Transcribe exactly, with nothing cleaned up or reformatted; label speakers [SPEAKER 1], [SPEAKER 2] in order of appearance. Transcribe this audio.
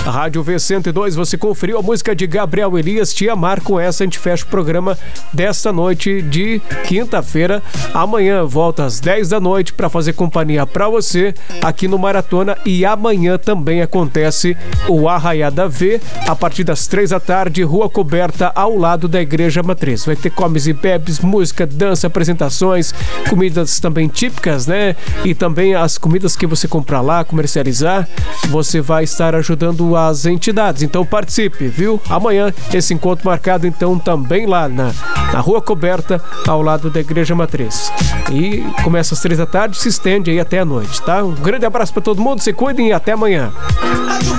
[SPEAKER 1] Rádio V cento e dois, você conferiu a música de Gabriel Elias, Te Amar. Com essa a gente fecha o programa desta noite de quinta-feira. Amanhã volta às dez da noite para fazer companhia para você aqui no Maratona, e amanhã também acontece o Arraiada V a partir das três da tarde, Rua Coberta, ao lado da Igreja Matriz. Vai ter comes e bebes, música, dança, apresentações, comidas também típicas, né? E também as comidas que você comprar lá, comercializar, você vai estar ajudando as entidades. Então participe, viu? Amanhã esse encontro marcado então também lá na, na Rua Coberta, ao lado da Igreja Matriz. E começa às três da tarde, se estende aí até a noite, tá? Um grande abraço para todo mundo, se cuidem e até amanhã.